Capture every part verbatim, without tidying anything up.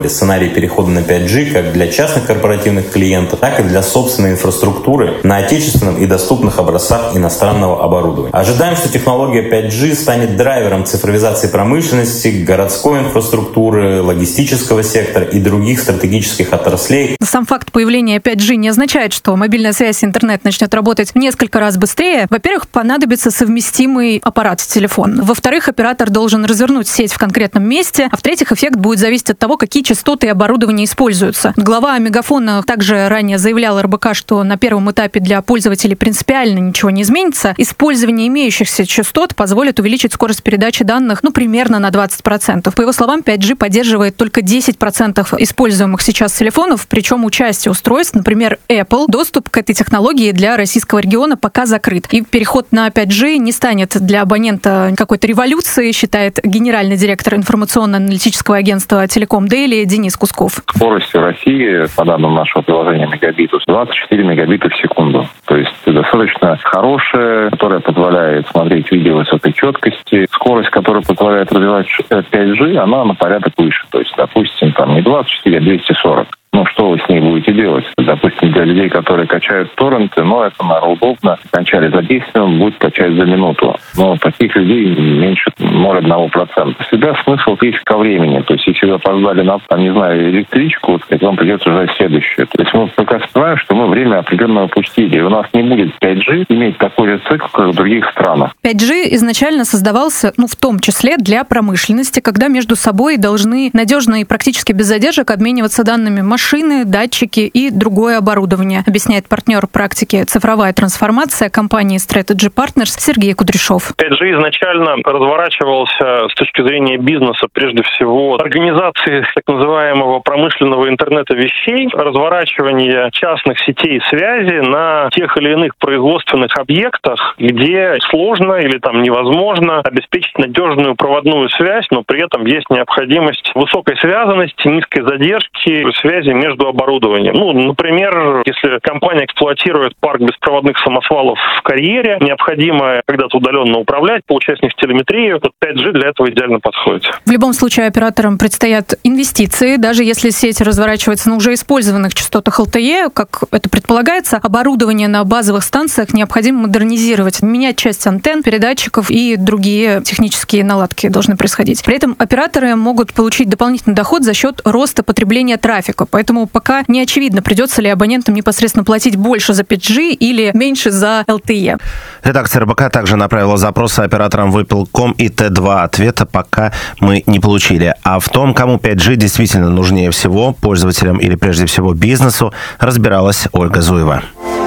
Сценарий перехода на пять джи как для частных корпоративных клиентов, так и для собственной инфраструктуры на отечественном и доступных образцах иностранного оборудования. Ожидаем, что технология пять джи станет драйвером цифровизации промышленности, городской инфраструктуры, логистического сектора и других стратегических отраслей. Сам факт появления пять джи не означает, что мобильная связь и интернет начнет работать в несколько раз быстрее. Во-первых, понадобится совместимый аппарат, телефон. Во-вторых, оператор должен развернуть сеть в конкретном месте. А в-третьих, эффект будет зависеть от того, какие частоты и оборудование используются. Глава Мегафона также ранее заявлял эр бэ ка, что на первом этапе для пользователей принципиально ничего не изменится. Использование имеющихся частот позволит увеличить скорость передачи данных, ну, примерно на двадцать процентов. По его словам, пять джи поддерживает только десять процентов используемых сейчас телефонов, причем у части устройств, например, Apple, доступ к этой технологии для российского региона пока закрыт. И переход на пять джи не станет для абонента какой-то революцией, считает генеральный директор информационно-аналитического агентства «Телеком Дейли» Денис Кусков. Скорость в России, по данным нашего приложения Мегабитус, двадцать четыре мегабита в секунду. То есть достаточно хорошая, которая позволяет смотреть видео высокой четкости. Скорость, которая позволяет развивать пять джи, она на порядок выше. То есть, допустим, там не двадцать четыре, а двести сорок. Ну, что вы с ней будете делать? Допустим, для людей, которые качают торренты, ну, это, наверное, удобно. Качали за десять минут, будет качать за минуту. Но таких людей меньше ноль целых одна десятая процента. Всегда смысл есть ко времени. То есть, если вы опоздали на, там, не знаю, электричку, вот, вам придется ждать следующую. То есть, мы прекрасно понимаем, что мы время определенно упустили. И у нас не будет пять джи иметь такой же цикл, как в других странах. пять джи изначально создавался, ну, в том числе для промышленности, когда между собой должны надежно и практически без задержек обмениваться данными машин, машины, датчики и другое оборудование, объясняет партнер практики «Цифровая трансформация» компании Strategy Partners Сергей Кудряшов. пять джи изначально разворачивался с точки зрения бизнеса, прежде всего, организации так называемого промышленного интернета вещей, разворачивание частных сетей связи на тех или иных производственных объектах, где сложно или там невозможно обеспечить надежную проводную связь, но при этом есть необходимость высокой связанности, низкой задержки, связи между оборудованием. Ну, например, если компания эксплуатирует парк беспроводных самосвалов в карьере, необходимо когда-то удаленно управлять, получать с них телеметрию, то пять джи для этого идеально подходит. В любом случае операторам предстоят инвестиции, даже если сеть разворачивается на уже использованных частотах эл ти и, как это предполагается, оборудование на базовых станциях необходимо модернизировать, менять часть антенн, передатчиков и другие технические наладки должны происходить. При этом операторы могут получить дополнительный доход за счет роста потребления трафика. Поэтому пока не очевидно, придется ли абонентам непосредственно платить больше за пять джи или меньше за эл ти и. Редакция эр бэ ка также направила запросы операторам Выпил точка ком и тэ два. Ответа пока мы не получили. А в том, кому пять джи действительно нужнее всего, пользователям или прежде всего бизнесу, разбиралась Ольга Зуева.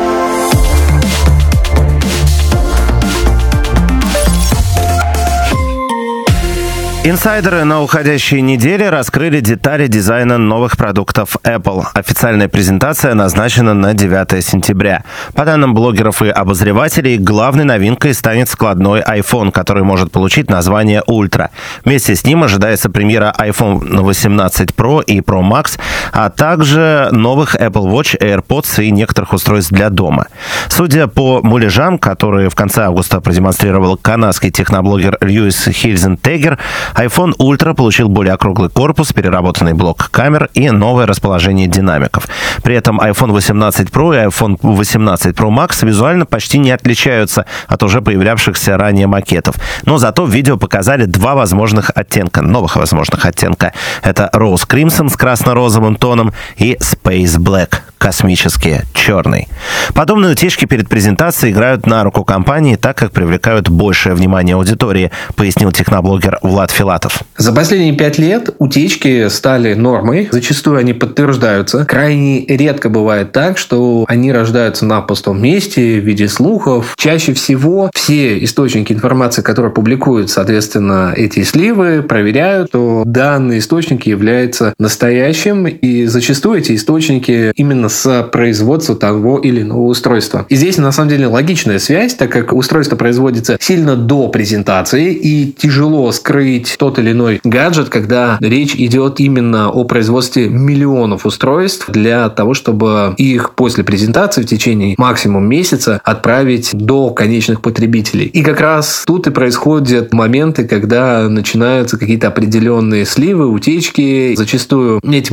Инсайдеры на уходящей неделе раскрыли детали дизайна новых продуктов Apple. Официальная презентация назначена на девятое сентября. По данным блогеров и обозревателей, главной новинкой станет складной iPhone, который может получить название Ultra. Вместе с ним ожидается премьера iPhone восемнадцать Pro и Pro Max, а также новых Apple Watch, AirPods и некоторых устройств для дома. Судя по муляжам, которые в конце августа продемонстрировал канадский техноблогер Льюис Хильзентегер, iPhone Ultra получил более округлый корпус, переработанный блок камер и новое расположение динамиков. При этом iPhone восемнадцать Pro и iPhone восемнадцать Pro Max визуально почти не отличаются от уже появлявшихся ранее макетов. Но зато в видео показали два возможных оттенка, новых возможных оттенка. Это Rose Crimson с красно-розовым тоном и Space Black, космический, черный. Подобные утечки перед презентацией играют на руку компании, так как привлекают большее внимание аудитории, пояснил техноблогер Влад Филатов. За последние пять лет утечки стали нормой. Зачастую они подтверждаются. Крайне редко бывает так, что они рождаются на пустом месте в виде слухов. Чаще всего все источники информации, которые публикуют, соответственно, эти сливы, проверяют, что данный источник является настоящим. И зачастую эти источники именно с производства того или иного устройства. И здесь на самом деле логичная связь, так как устройство производится сильно до презентации, и тяжело скрыть тот или иной гаджет, когда речь идет именно о производстве миллионов устройств для того, чтобы их после презентации в течение максимум месяца отправить до конечных потребителей. И как раз тут и происходят моменты, когда начинаются какие-то определенные сливы, утечки. Зачастую эти